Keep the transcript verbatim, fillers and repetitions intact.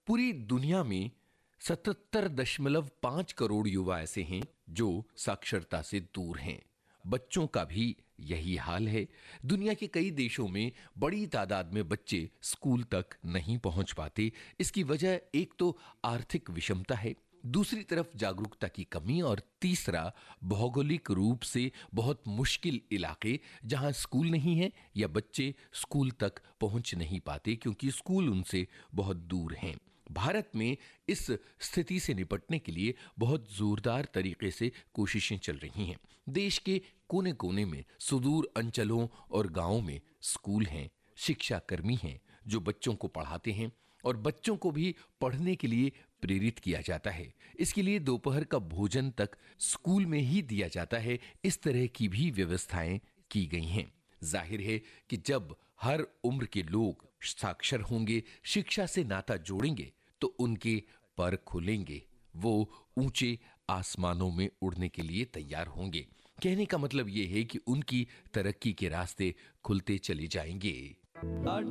पूरी दुनिया में सतहत्तर दशमलव पाँच करोड़ युवा ऐसे हैं जो साक्षरता से दूर हैं। बच्चों का भी यही हाल है। दुनिया के कई देशों में बड़ी तादाद में बच्चे स्कूल तक नहीं पहुंच पाते। इसकी वजह एक तो आर्थिक विषमता है, दूसरी तरफ जागरूकता की कमी और तीसरा भौगोलिक रूप से बहुत मुश्किल इलाके जहां स्कूल नहीं है या बच्चे स्कूल तक पहुंच नहीं पाते क्योंकि स्कूल उनसे बहुत दूर हैं। भारत में इस स्थिति से निपटने के लिए बहुत जोरदार तरीके से कोशिशें चल रही हैं। देश के कोने कोने में सुदूर अंचलों और गांवों में स्कूल हैं, शिक्षा कर्मी हैं जो बच्चों को पढ़ाते हैं और बच्चों को भी पढ़ने के लिए प्रेरित किया जाता है। इसके लिए दोपहर का भोजन तक स्कूल में ही दिया जाता है। इस तरह की भी व्यवस्थाएं की गई हैं। जाहिर है कि जब हर उम्र के लोग साक्षर होंगे, शिक्षा से नाता जोड़ेंगे तो उनके पर खुलेंगे, वो ऊंचे आसमानों में उड़ने के लिए तैयार होंगे। कहने का मतलब ये है कि उनकी तरक्की के रास्ते खुलते चले जाएंगे।